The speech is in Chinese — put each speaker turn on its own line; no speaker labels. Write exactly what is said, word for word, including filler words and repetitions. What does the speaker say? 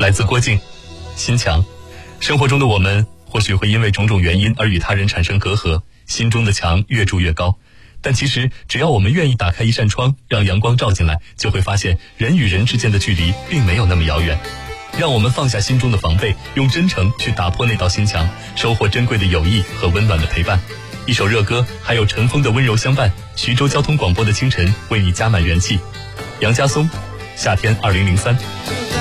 来自郭靖。心墙，生活中的我们或许会因为种种原因而与他人产生隔阂，心中的墙越筑越高。但其实只要我们愿意打开一扇窗，让阳光照进来，就会发现人与人之间的距离并没有那么遥远。让我们放下心中的防备，用真诚去打破那道心墙，收获珍贵的友谊和温暖的陪伴。一首热歌，还有陈峰的温柔相伴。徐州交通广播的清晨，为你加满元气。杨家松，夏天二零零三。